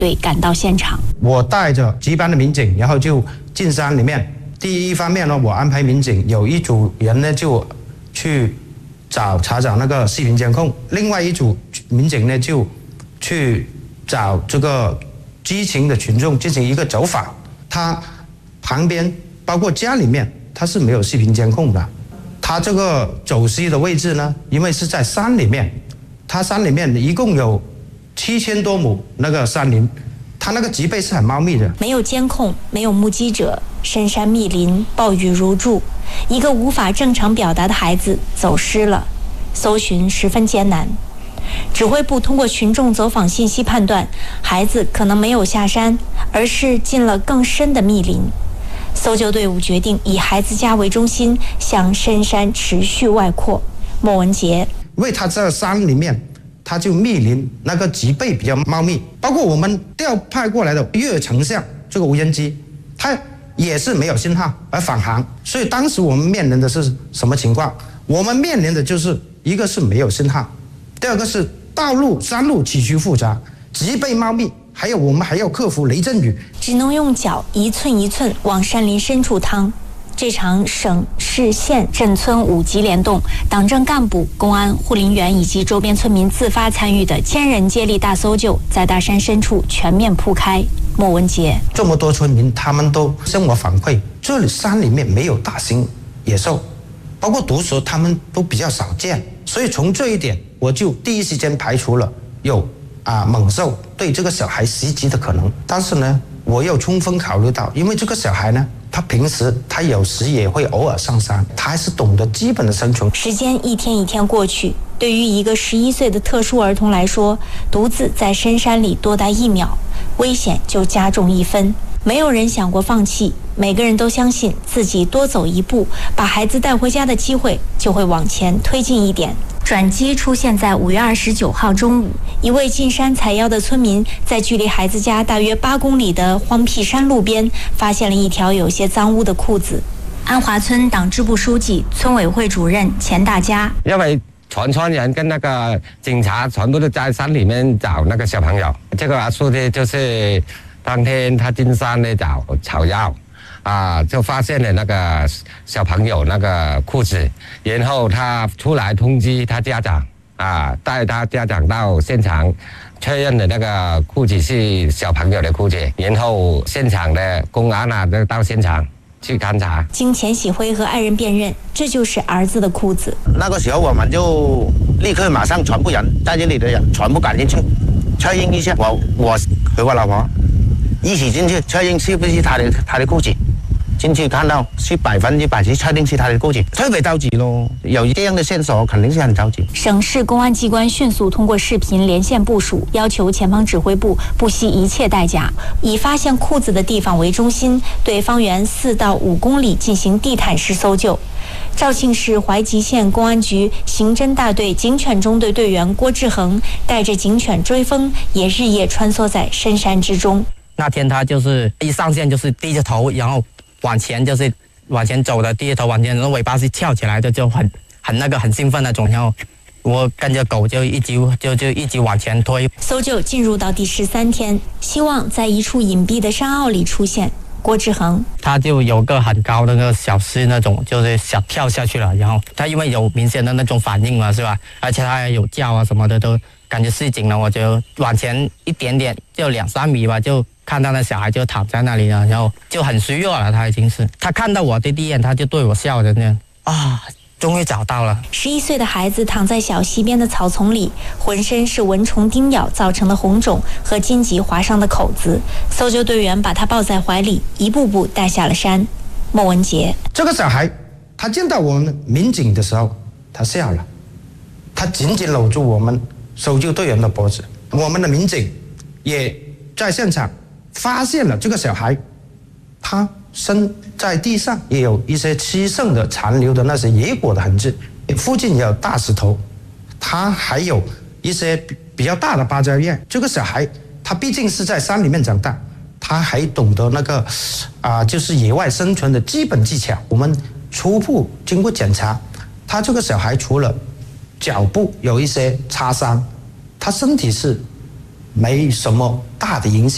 队赶到现场。 我带着值班的民警，然后就进山里面。第一方面呢，我安排民警有一组人呢就去查找那个视频监控，另外一组民警呢就去找这个知情的群众进行一个走访。他旁边包括家里面，他是没有视频监控的。他这个走失的位置呢，因为是在山里面，他山里面一共有7000多亩那个山林，他那个植被是很茂密的。 没有监控，没有目击者，深山密林，暴雨如注，一个无法正常表达的孩子走失了，搜寻十分艰难。指挥部通过群众走访信息判断，孩子可能没有下山，而是进了更深的密林。搜救队伍决定以孩子家为中心，向深山持续外扩。莫文杰， 因为他在山里面，他就密林，那个植被比较茂密，包括我们调派过来的越成像这个无人机，它也是没有信号而返航。所以当时我们面临的是什么情况？我们面临的就是一个是没有信号，第二个是道路山路崎岖复杂，植被茂密，还有我们还要克服雷阵雨， 只能用脚一寸一寸往山林深处趟。这场省市县镇村5级联动，党政干部、公安、护林员以及周边村民自发参与的千人接力大搜救，在大山深处全面铺开。莫文杰， 这么多村民他们都向我反馈，这里山里面没有大型野兽，包括毒蛇他们都比较少见，所以从这一点我就第一时间排除了有猛兽对这个小孩袭击的可能。但是呢，我又充分考虑到，因为这个小孩呢，他平时他有时也会偶尔上山，他还是懂得基本的生存。 时间一天一天过去，对于一个11岁的特殊儿童来说，独自在深山里多待1秒，危险就加重1分。没有人想过放弃，每个人都相信自己多走一步，把孩子带回家的机会就会往前推进一点。转机出现在5月29号中午，一位进山采药的村民在距离孩子家大约8公里的荒僻山路边，发现了一条有些脏污的裤子。安华村党支部书记、村委会主任钱大家， 因为全村人跟那个警察全部都在山里面找那个小朋友。这个书记就是当天他进山呢找草药。就发现了那个小朋友那个裤子，然后他出来通知他家长，带他家长到现场确认的那个裤子是小朋友的裤子，然后现场的公安就到现场去勘查。 经钱喜辉和爱人辨认，这就是儿子的裤子。 那个时候我们就立刻马上全部人在这里的人全部赶进去确认一下，我和我老婆一起进去确认是不是他的裤子。进去看到是100%去确定是他的裤子，特别着急咯。有这样的线索，肯定是很着急。 省市公安机关迅速通过视频连线部署，要求前方指挥部不惜一切代价，以发现裤子的地方为中心，对方圆4到5公里进行地毯式搜救。肇庆市怀集县公安局刑侦大队警犬中队队员郭志恒带着警犬追风，也日夜穿梭在深山之中。 那天他就是一上线就是低着头，然后往前就是往前走的，低着头往前，然后尾巴是翘起来的，就很兴奋那种。然后我跟着狗就一直往前推。 搜救进入到第13天，希望在一处隐蔽的山坳里出现。郭志恒， 他就有个很高的那个小溪那种，就是想跳下去了。然后他因为有明显的那种反应嘛，是吧？而且他还有叫什么的，都感觉示警了。我就往前一点点，就2、3米吧，就看到那小孩就躺在那里了，然后就很虚弱了。他已经是，他看到我的第一眼，他就对我笑着那样终于找到了。 11岁的孩子躺在小溪边的草丛里，浑身是蚊虫叮咬造成的红肿和荆棘划伤的口子。搜救队员把他抱在怀里，一步步带下了山。莫文杰， 这个小孩他见到我们民警的时候，他笑了，他紧紧搂住我们搜救队员的脖子。我们的民警也在现场发现了这个小孩，他身在地上也有一些吃剩的残留的那些野果的痕迹，附近也有大石头，他还有一些比较大的芭蕉叶。这个小孩他毕竟是在山里面长大，他还懂得那个就是野外生存的基本技巧。我们初步经过检查，他这个小孩除了脚部有一些擦伤，他身体是没什么大的影响。